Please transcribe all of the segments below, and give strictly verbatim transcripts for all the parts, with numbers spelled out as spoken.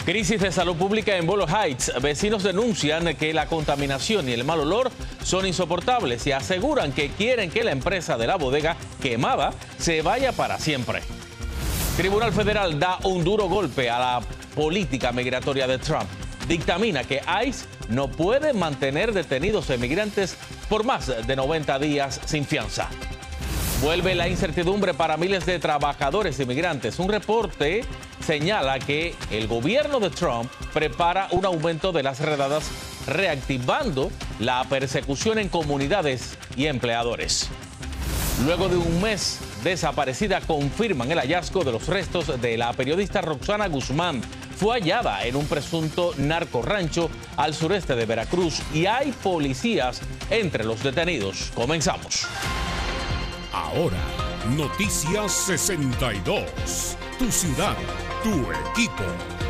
Crisis de salud pública en Boyle Heights. Vecinos denuncian que la contaminación y el mal olor son insoportables y aseguran que quieren que la empresa de la bodega quemada se vaya para siempre. Tribunal Federal da un duro golpe a la política migratoria de Trump. Dictamina que ICE no puede mantener detenidos emigrantes por más de noventa días sin fianza. Vuelve la incertidumbre para miles de trabajadores inmigrantes. Un reporte señala que el gobierno de Trump prepara un aumento de las redadas, reactivando la persecución en comunidades y empleadores. Luego de un mes desaparecida, confirman el hallazgo de los restos de la periodista Roxana Guzmán. Fue hallada en un presunto narcorrancho al sureste de Veracruz y hay policías entre los detenidos. Comenzamos. Ahora, Noticias sesenta y dos. Tu ciudad, tu equipo.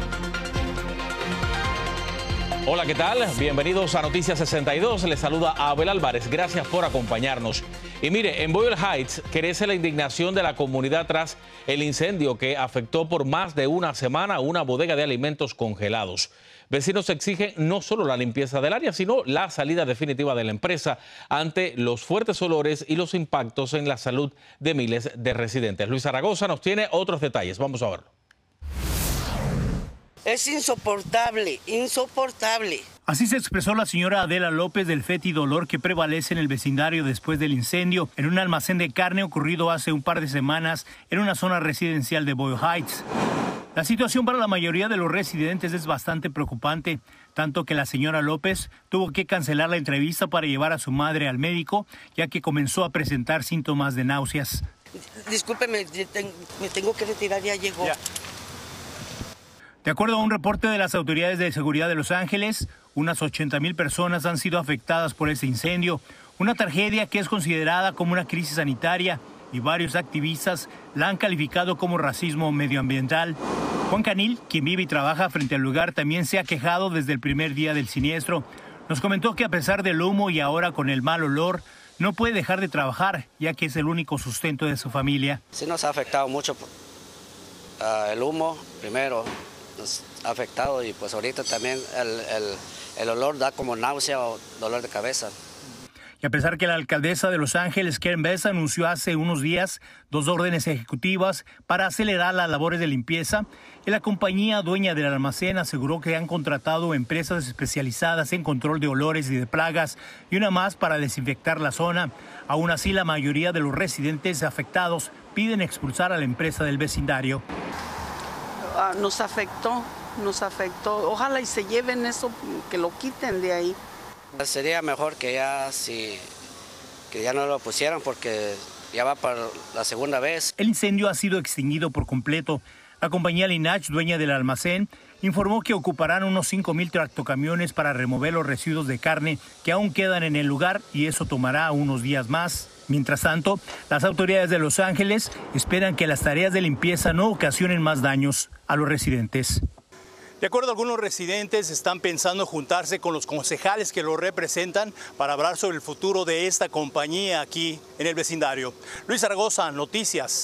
Hola, ¿qué tal? Bienvenidos a Noticias sesenta y dos. Les saluda Abel Álvarez. Gracias por acompañarnos. Y mire, en Boyle Heights crece la indignación de la comunidad tras el incendio que afectó por más de una semana a una bodega de alimentos congelados. Vecinos exigen no solo la limpieza del área, sino la salida definitiva de la empresa ante los fuertes olores y los impactos en la salud de miles de residentes. Luis Zaragoza nos tiene otros detalles. Vamos a verlo. Es insoportable, insoportable. Así se expresó la señora Adela López del fétido olor que prevalece en el vecindario después del incendio en un almacén de carne ocurrido hace un par de semanas en una zona residencial de Boyle Heights. La situación para la mayoría de los residentes es bastante preocupante, tanto que la señora López tuvo que cancelar la entrevista para llevar a su madre al médico, ya que comenzó a presentar síntomas de náuseas. Discúlpeme, me tengo que retirar, ya llegó. Ya. De acuerdo a un reporte de las autoridades de seguridad de Los Ángeles, unas ochenta mil personas han sido afectadas por este incendio, una tragedia que es considerada como una crisis sanitaria y varios activistas la han calificado como racismo medioambiental. Juan Canil, quien vive y trabaja frente al lugar, también se ha quejado desde el primer día del siniestro. Nos comentó que a pesar del humo y ahora con el mal olor, no puede dejar de trabajar, ya que es el único sustento de su familia. Sí nos ha afectado mucho uh, el humo, primero. Nos ha afectado y pues ahorita también el, el, el olor da como náusea o dolor de cabeza. Y a pesar que la alcaldesa de Los Ángeles, Karen Bass, anunció hace unos días dos órdenes ejecutivas para acelerar las labores de limpieza, la compañía dueña del almacén aseguró que han contratado empresas especializadas en control de olores y de plagas y una más para desinfectar la zona. Aún así, la mayoría de los residentes afectados piden expulsar a la empresa del vecindario. Uh, nos afectó, nos afectó. Ojalá y se lleven eso, que lo quiten de ahí. Sería mejor que ya, si, que ya no lo pusieran porque ya va para la segunda vez. El incendio ha sido extinguido por completo. La compañía Linach, dueña del almacén, informó que ocuparán unos cinco mil tractocamiones para remover los residuos de carne que aún quedan en el lugar y eso tomará unos días más. Mientras tanto, las autoridades de Los Ángeles esperan que las tareas de limpieza no ocasionen más daños a los residentes. De acuerdo a algunos residentes, están pensando juntarse con los concejales que lo representan para hablar sobre el futuro de esta compañía aquí en el vecindario. Luis Zaragoza, Noticias